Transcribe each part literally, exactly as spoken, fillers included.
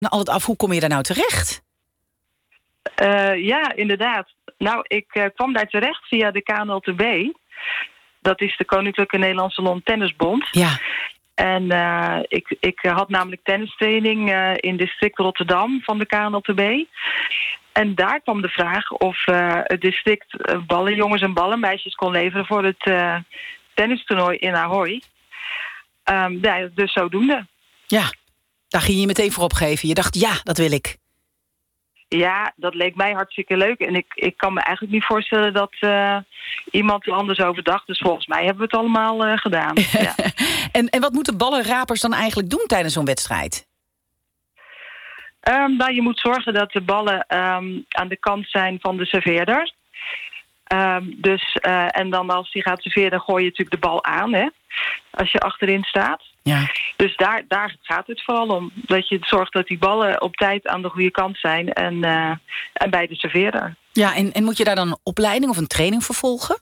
nou altijd af, hoe kom je daar nou terecht? Uh, ja, inderdaad. Nou, ik uh, kwam daar terecht via de K N L T B. Dat is de Koninklijke Nederlandse Lawn Tennisbond. Ja. En uh, ik, ik had namelijk tennistraining uh, in district Rotterdam van de K N L T B. En daar kwam de vraag of uh, het district uh, ballenjongens en ballenmeisjes kon leveren voor het uh, tennistoernooi in Ahoy. Um, ja, dus zodoende. Ja, daar ging je meteen voor opgeven. Je dacht, ja, dat wil ik. Ja, dat leek mij hartstikke leuk. En ik, ik kan me eigenlijk niet voorstellen dat uh, iemand er anders over dacht. Dus volgens mij hebben we het allemaal uh, gedaan. Ja. en, en wat moeten ballenrapers dan eigenlijk doen tijdens zo'n wedstrijd? Um, nou, je moet zorgen dat de ballen um, aan de kant zijn van de serveerder. Um, dus, uh, en dan als die gaat serveren, gooi je natuurlijk de bal aan, hè? Als je achterin staat. Ja. Dus daar, daar gaat het vooral om. Dat je zorgt dat die ballen op tijd aan de goede kant zijn en, uh, en bij de serveerder. Ja, en, en moet je daar dan een opleiding of een training voor volgen?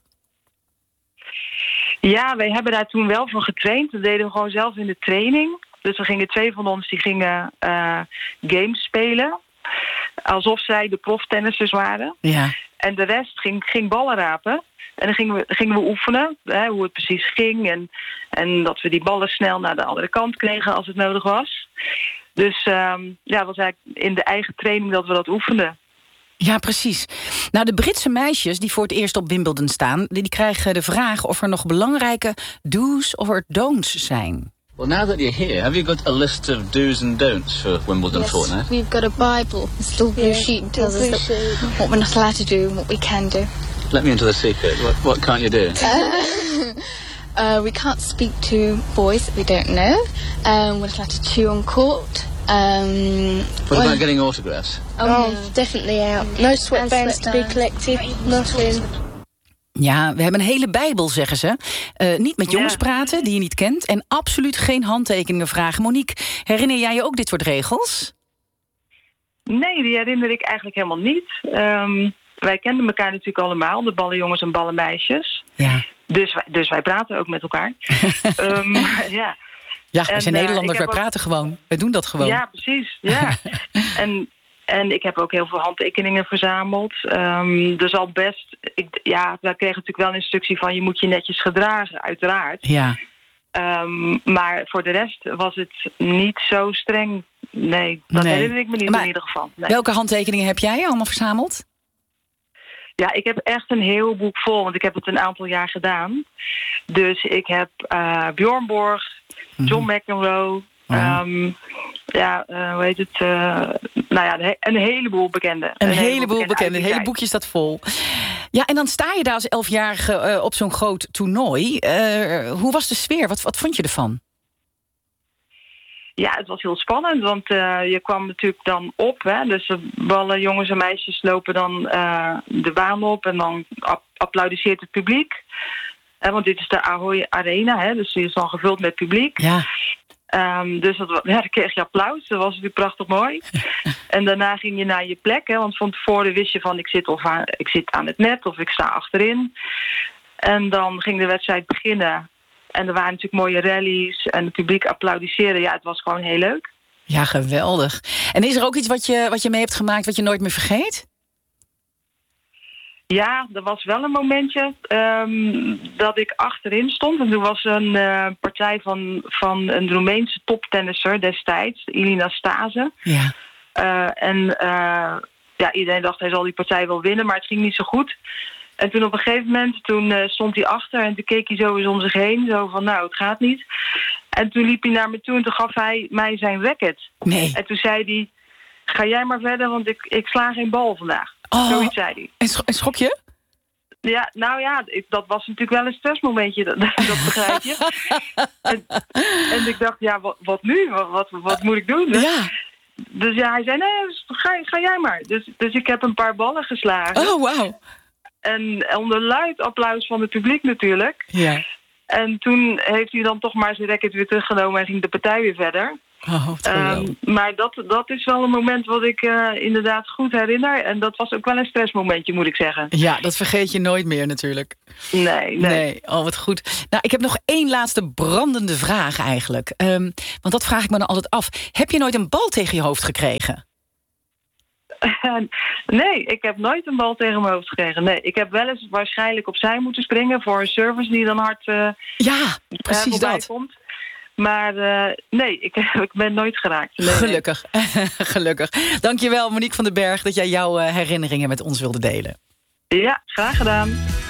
Ja, wij hebben daar toen wel voor getraind. Dat deden we gewoon zelf in de training. Dus er gingen twee van ons die gingen uh, games spelen. Alsof zij de proftennissers waren. Ja. En de rest ging, ging ballen rapen. En dan gingen we, gingen we oefenen, hè, hoe het precies ging. En, en dat we die ballen snel naar de andere kant kregen als het nodig was. Dus um, ja, dat was eigenlijk in de eigen training dat we dat oefenden. Ja, precies. Nou, de Britse meisjes die voor het eerst op Wimbledon staan, die krijgen de vraag of er nog belangrijke do's of don'ts zijn. Well, now that you're here, have you got a list of do's and don'ts for Wimbledon yes, fortnight? We've got a Bible, a little blue yeah, sheet, tells us that what we're not allowed to do and what we can do. Let me into the secret. What, what can't you do? Uh, uh, we can't speak to boys that we don't know. Um, we're not allowed to chew on court. Um, what about getting autographs? Oh, oh no. definitely out. No sweatbands to be collected. Nothing. Ja, we hebben een hele Bijbel, zeggen ze. Uh, niet met jongens ja. praten die je niet kent. En absoluut geen handtekeningen vragen. Monique, herinner jij je ook dit soort regels? Nee, die herinner ik eigenlijk helemaal niet. Um, wij kenden elkaar natuurlijk allemaal. De ballenjongens en ballenmeisjes. Ja. Dus wij, dus wij praten ook met elkaar. um, ja. Ja, we en, zijn Nederlanders, uh, wij praten ook gewoon. Wij doen dat gewoon. Ja, precies. Ja. en... En ik heb ook heel veel handtekeningen verzameld. Um, dus al best... Ik, ja, daar kreeg ik natuurlijk wel een instructie van... je moet je netjes gedragen, uiteraard. Ja. Um, maar voor de rest was het niet zo streng. Nee, dat nee. herinner ik me niet maar in ieder geval. Nee. Welke handtekeningen heb jij allemaal verzameld? Ja, ik heb echt een heel boek vol. Want ik heb het een aantal jaar gedaan. Dus ik heb uh, Bjorn Borg, John mm. McEnroe... Ja, um, ja uh, hoe heet het? Uh, nou ja, een heleboel bekenden. Een, een heleboel, heleboel bekende. bekende. Een hele boekje staat vol. Ja, en dan sta je daar als elfjarige uh, op zo'n groot toernooi. Uh, hoe was de sfeer? Wat, wat vond je ervan? Ja, het was heel spannend, want uh, je kwam natuurlijk dan op. Hè, dus de ballen, jongens en meisjes lopen dan uh, de baan op en dan ap- applaudisseert het publiek. Uh, want dit is de Ahoy Arena, hè, dus die is dan gevuld met publiek. Ja. Um, dus dat, ja, dan kreeg je applaus. Dat was natuurlijk prachtig mooi. En daarna ging je naar je plek. Hè, want van tevoren wist je van ik zit, of aan, ik zit aan het net of ik sta achterin. En dan ging de wedstrijd beginnen. En er waren natuurlijk mooie rallies. En het publiek applaudisseerde. Ja, het was gewoon heel leuk. Ja, geweldig. En is er ook iets wat je, wat je mee hebt gemaakt wat je nooit meer vergeet? Ja, er was wel een momentje um, dat ik achterin stond. En toen was een uh, partij van, van een Roemeense toptennisser destijds, Elina Stase. Ja. Uh, en uh, ja, iedereen dacht hij zal die partij wel winnen, maar het ging niet zo goed. En toen op een gegeven moment toen, uh, stond hij achter en toen keek hij zo eens om zich heen. Zo van, nou, het gaat niet. En toen liep hij naar me toe en toen gaf hij mij zijn racket. Nee. En toen zei hij, ga jij maar verder, want ik, ik sla geen bal vandaag. Oh, Zoiets zei hij. En, sch- en schrok je? Ja, nou ja, ik, dat was natuurlijk wel een stressmomentje, dat, dat begrijp je. en, en ik dacht, ja, wat, wat nu? Wat, wat, wat moet ik doen? Dus, Ja. dus ja, hij zei, nee, ga, ga jij maar. Dus, dus ik heb een paar ballen geslagen. Oh, wauw. En onder luid applaus van het publiek natuurlijk. Ja. En toen heeft hij dan toch maar zijn racket weer teruggenomen en ging de partij weer verder. Oh, wat geweldig. Um, maar dat, dat is wel een moment wat ik uh, inderdaad goed herinner. En dat was ook wel een stressmomentje, moet ik zeggen. Ja, dat vergeet je nooit meer natuurlijk. Nee, nee. Nee, oh wat goed. Nou, ik heb nog één laatste brandende vraag eigenlijk. Um, want dat vraag ik me dan altijd af. Heb je nooit een bal tegen je hoofd gekregen? Nee, ik heb nooit een bal tegen mijn hoofd gekregen. Nee, ik heb wel eens waarschijnlijk opzij moeten springen voor een service die dan hard uh, ja, precies dat. Komt. Maar uh, nee, ik, ik ben nooit geraakt. Nee, Gelukkig. Nee. Gelukkig. Dankjewel Monique van den Berg dat jij jouw uh, herinneringen met ons wilde delen. Ja, graag gedaan.